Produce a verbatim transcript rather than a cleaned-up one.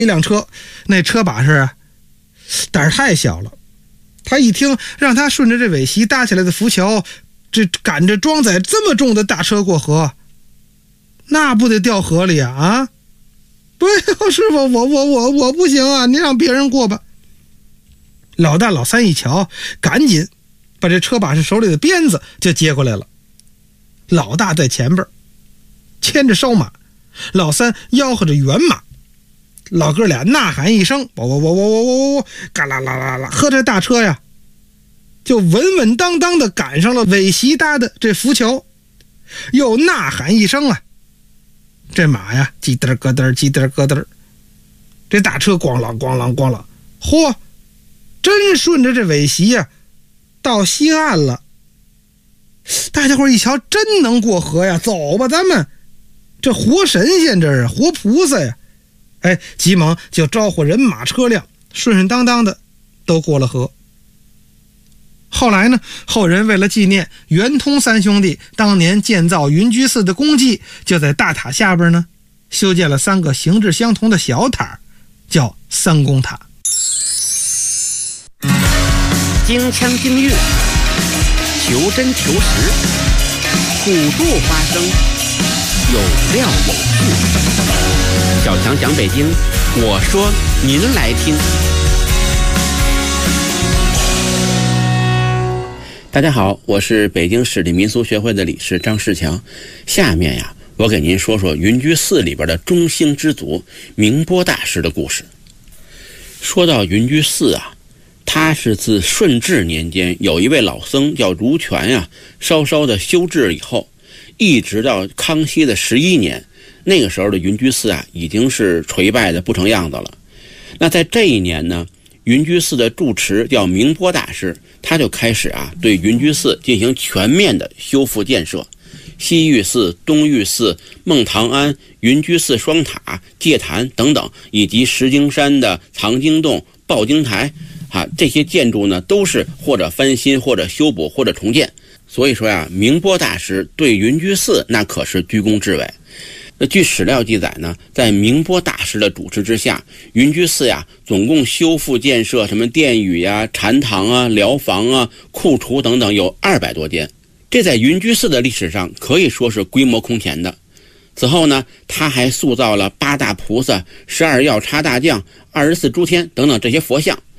一辆车，那车把式啊胆儿太小了，他一听让他顺着这尾席搭起来的浮桥，这赶着装载这么重的大车过河，那不得掉河里啊啊！不是师傅，我我我我不行啊，您让别人过吧。老大老三一瞧，赶紧把这车把式手里的鞭子就接过来了。老大在前边牵着烧马，老三吆喝着圆马，老哥俩呐喊一声，我我我我我我我嘎啦啦啦啦，喝这大车呀就稳稳当当的赶上了尾席搭的这浮桥，又呐喊一声啊，这马呀叽嘚咯嘚叽嘚咯嘚，这大车咣啷咣啷咣啷，嚯，真顺着这尾席呀到西岸了。大家伙一瞧，真能过河呀，走吧咱们，这活神仙，这是活菩萨呀。哎，急忙就招呼人马车辆顺顺当当的都过了河。后来呢，后人为了纪念圆通三兄弟当年建造云居寺的功绩，就在大塔下边呢修建了三个形制相同的小塔，叫三公塔。 京腔京韵，求真求实，古著花生，有料有趣。小强讲北京，我说您来听。大家好，我是北京市立民俗学会的理事张世强。下面呀，我给您说说云居寺里边的中兴之祖明波大师的故事。说到云居寺啊，他是自顺治年间有一位老僧叫如泉呀、啊，稍稍的修治以后，一直到康熙的十一年，那个时候的云居寺啊已经是垂败的不成样子了。那在这一年呢，云居寺的住持叫明波大师，他就开始啊对云居寺进行全面的修复建设，西域寺、东域寺、孟唐庵、云居寺双塔、戒坛等等，以及石经山的藏经洞、报经台啊，这些建筑呢都是或者翻新或者修补或者重建。所以说呀、啊，明波大师对云居寺那可是居功至伟。那据史料记载呢，在明波大师的主持之下，云居寺呀总共修复建设什么殿宇呀、禅堂啊、疗房啊、库厨等等有二百多间。这在云居寺的历史上可以说是规模空前的。此后呢，他还塑造了八大菩萨、十二药叉大将、二十四诸天等等这些佛像。